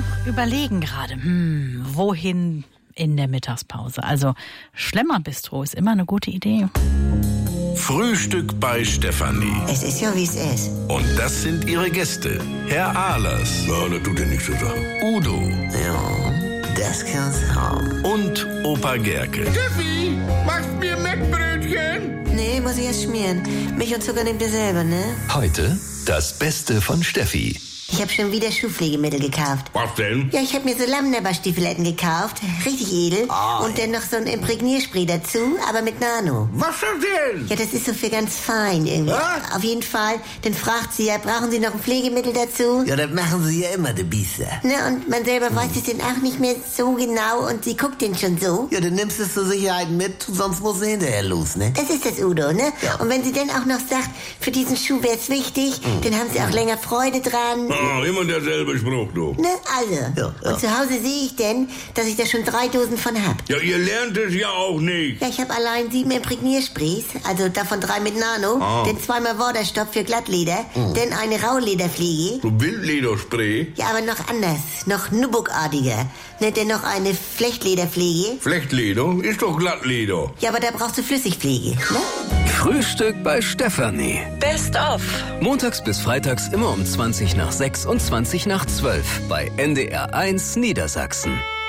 überlegen gerade, wohin in der Mittagspause. Also Schlemmerbistro ist immer eine gute Idee. Frühstück bei Stefanie. Es ist ja, wie es ist. Und das sind ihre Gäste. Herr Ahlers. Ja, das tut dir nichts zu sagen. Udo. Ja, das kann's haben. Und Opa Gerke. Steffi, machst mir Mettbrötchen? Nee, muss ich erst schmieren. Milch und Zucker nehmt ihr selber, ne? Heute das Beste von Steffi. Ich habe schon wieder Schuhpflegemittel gekauft. Was denn? Ja, ich habe mir so Lammnapper-Stiefeletten gekauft. Richtig edel. Und dann noch so ein Imprägnierspray dazu, aber mit Nano. Was ist das denn? Ja, das ist so für ganz fein irgendwie. Was? Auf jeden Fall. Dann fragt sie ja, brauchen Sie noch ein Pflegemittel dazu? Ja, das machen sie ja immer, die Biester. Ne, und man selber weiß es dann auch nicht mehr so genau und sie guckt den schon so. Ja, dann nimmst du es zur Sicherheit mit, sonst musst du hinterher los, ne? Das ist das, Udo, ne? Ja. Und wenn sie dann auch noch sagt, für diesen Schuh wär's wichtig, dann haben sie auch länger Freude dran. Ah, immer derselbe Spruch, du. Ne, also. Ja. Und zu Hause sehe ich denn, dass ich da schon 3 Dosen von hab. Ja, ihr lernt es ja auch nicht. Ja, ich habe allein 7 Imprägniersprays, also davon 3 mit Nano, dann 2-mal Waterstopp für Glattleder, dann eine Raulederpflege. So Wildlederspray, Ja, aber noch anders, noch Nubbuck-artiger. Ne, dann noch eine Flechtlederpflege. Flechtleder, ist doch Glattleder. Ja, aber da brauchst du Flüssigpflege, ne? Frühstück bei Stefanie. Best of. Montags bis freitags immer um 20 nach 6 und 20 nach 12 bei NDR 1 Niedersachsen.